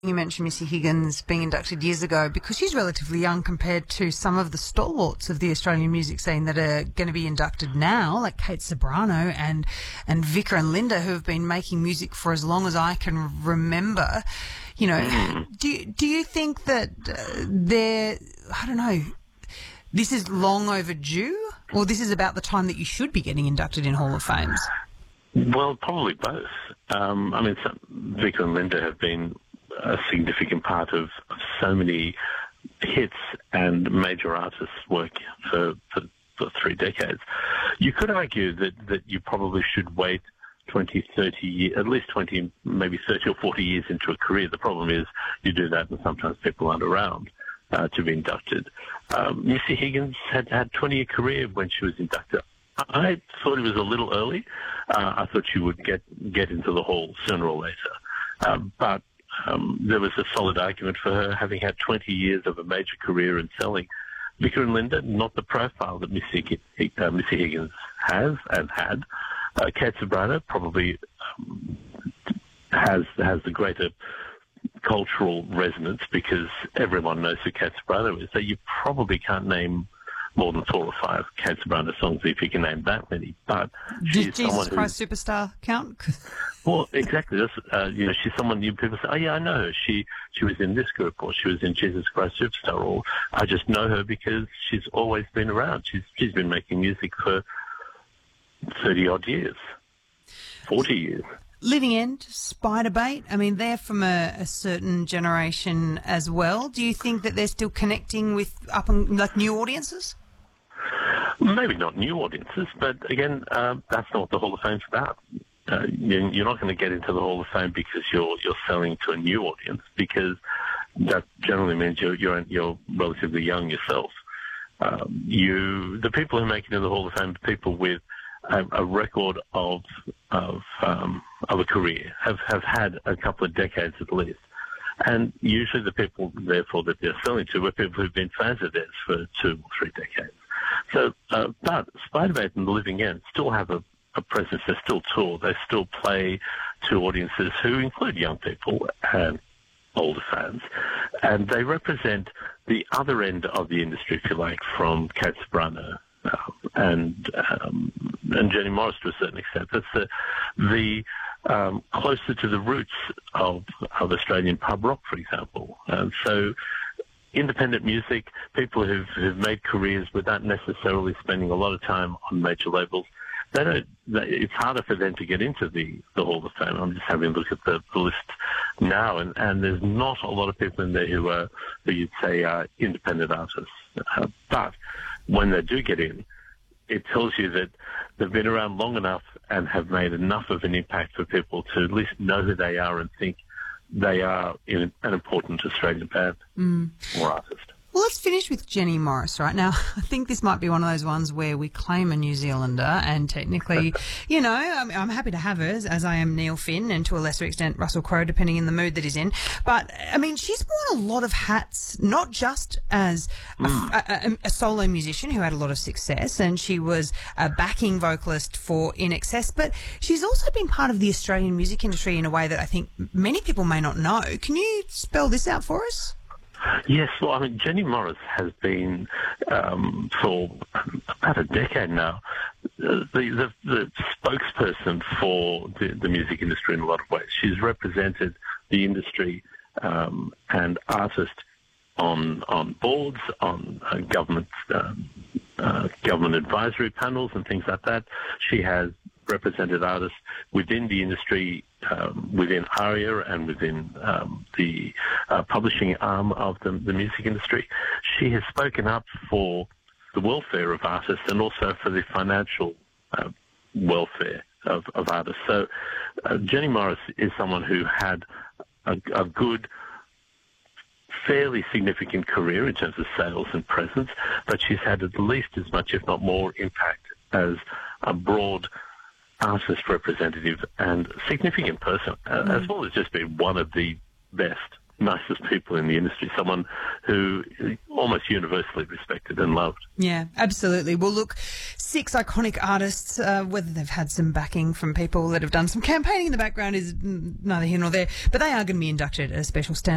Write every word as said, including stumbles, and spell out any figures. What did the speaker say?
You mentioned Missy Higgins being inducted years ago because she's relatively young compared to some of the stalwarts of the Australian music scene that are going to be inducted now, like Kate Ceberano and and Vika and Linda, who have been making music for as long as I can remember. You know, do you, do you think that uh, they're, I don't know, this is long overdue, or this is about the time that you should be getting inducted in Hall of Fames? Well, probably both. Um, I mean, some, Vika and Linda have been a significant part of so many hits and major artists' work for, for, for three decades. You could argue that, that you probably should wait twenty, thirty years, at least twenty, maybe thirty or forty years into a career. The problem is you do that and sometimes people aren't around uh, to be inducted. Um, Missy Higgins had had twenty-year career when she was inducted. I thought it was a little early. Uh, I thought she would get, get into the hall sooner or later. Uh, but Um, there was a solid argument for her having had twenty years of a major career in selling. Vika and Linda, not the profile that Missy, uh, Missy Higgins has and had. Uh, Kate Ceberano probably um, has has the greater cultural resonance because everyone knows who Kate Ceberano is. So you probably can't name more than four or five Kate Ceberano songs if you can name that many. But she's Does Jesus someone Christ who, Superstar count? Well, exactly. That's, uh, you know, she's someone you people say, oh yeah, I know her. She she was in this group, or she was in Jesus Christ Superstar, or I just know her because she's always been around. She's she's been making music for thirty odd years, forty years. Living End, Spiderbait, I mean, they're from a, a certain generation as well. Do you think that they're still connecting with up and like new audiences? Maybe not new audiences, but again, uh, that's not what the Hall of Fame's about. Uh, you're not going to get into the Hall of Fame because you're you're selling to a new audience, because that generally means you're you're, you're relatively young yourself. Um, you the people who make it into the Hall of Fame are people with a, a record of of um, of a career, have have had a couple of decades at least, and usually the people therefore that they're selling to are people who've been fans of theirs for two or three decades. So, uh, but Spiderbait and the Living End still have a a presence. They still tour. They still play to audiences who include young people and older fans. And they represent the other end of the industry, if you like, from Kate Ceberano uh, and um, and Jenny Morris to a certain extent. That's the, the um, closer to the roots of, of Australian pub rock, for example. And so independent music, people who've, who've made careers without necessarily spending a lot of time on major labels, They don't, they, it's harder for them to get into the, the Hall of Fame. I'm just having a look at the, the list now, and, and there's not a lot of people in there who are, who you'd say are independent artists. Uh, but when they do get in, it tells you that they've been around long enough and have made enough of an impact for people to at least know who they are and think they are in an important Australian band mm. or artist. Well, let's finish with Jenny Morris right now. I think this might be one of those ones where we claim a New Zealander, and technically, you know, I'm, I'm happy to have her, as I am Neil Finn, and to a lesser extent Russell Crowe, depending on the mood that he's in. But, I mean, she's worn a lot of hats, not just as a, mm. a, a, a solo musician who had a lot of success, and she was a backing vocalist for I N X S, but she's also been part of the Australian music industry in a way that I think many people may not know. Can you spell this out for us? Yes, well, I mean, Jenny Morris has been, um, for about a decade now, the, the, the spokesperson for the, the music industry in a lot of ways. She's represented the industry um, and artists on on boards, on uh, government um, uh, government advisory panels and things like that. She has represented artists within the industry, um, within ARIA and within um, the uh, publishing arm of the, the music industry. She has spoken up for the welfare of artists and also for the financial uh, welfare of, of artists. So uh, Jenny Morris is someone who had a, a good, fairly significant career in terms of sales and presence, but she's had at least as much, if not more, impact as a broad artist representative and significant person, uh, mm. as well as just being one of the best, nicest people in the industry, someone who is almost universally respected and loved. Yeah, absolutely. Well, look, six iconic artists, uh, whether they've had some backing from people that have done some campaigning in the background is neither here nor there, but they are going to be inducted at a special stand.